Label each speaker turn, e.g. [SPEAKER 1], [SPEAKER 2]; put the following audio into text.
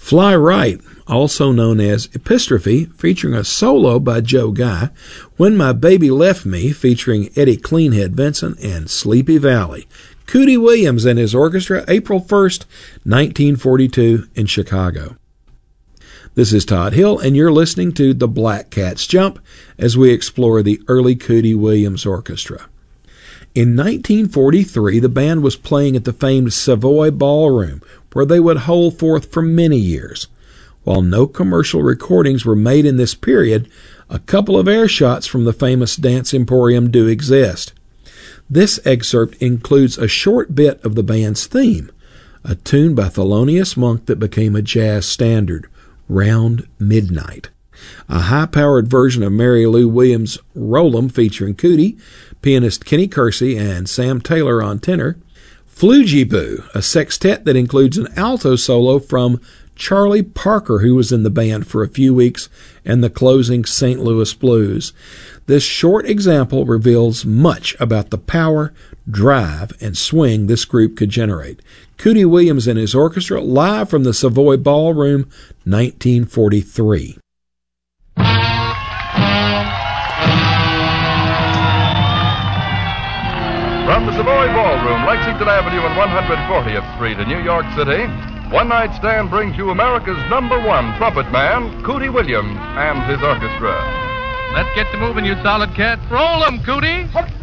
[SPEAKER 1] Fly Right, also known as Epistrophe, featuring a solo by Joe Guy, When My Baby Left Me, featuring Eddie Cleanhead Vincent, and Sleepy Valley. Cootie Williams and his orchestra, April 1st, 1942, in Chicago. This is Todd Hill, and you're listening to The Black Cats Jump as we explore the early Cootie Williams Orchestra. In 1943, the band was playing at the famed Savoy Ballroom, where they would hold forth for many years. While no commercial recordings were made in this period, a couple of air shots from the famous Dance Emporium do exist. This excerpt includes a short bit of the band's theme, a tune by Thelonious Monk that became a jazz standard, Round Midnight. A high-powered version of Mary Lou Williams' Roll 'Em featuring Cootie, pianist Kenny Kersey, and Sam Taylor on tenor. Flujiboo, a sextet that includes an alto solo from Charlie Parker, who was in the band for a few weeks, and the closing St. Louis Blues. This short example reveals much about the power, drive, and swing this group could generate. Cootie Williams and his orchestra, live from the Savoy Ballroom, 1943.
[SPEAKER 2] From the Savoy Ballroom, Lexington Avenue and 140th Street in New York City, One Night Stand brings you America's #1 trumpet man, Cootie Williams, and his orchestra.
[SPEAKER 3] Let's get to moving, you solid cats. Roll 'em, Cootie!